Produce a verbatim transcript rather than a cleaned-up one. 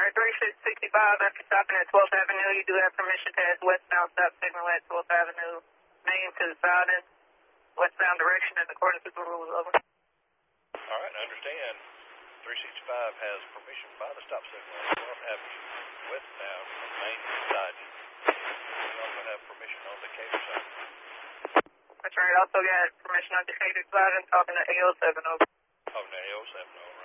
Alright, three sixty-five, after stopping at twelfth Avenue, you do have permission to head westbound stop signal at twelfth Avenue, main to the southeast, westbound direction in accordance with the rules. Over. Alright, I understand. three sixty-five has permission by the stop signal at twelfth Avenue, westbound from main to the southeast. We also have permission on Decatur side. That's right, also got permission on Decatur side and talking to A O seven. Over. Talking to A O seven. Over.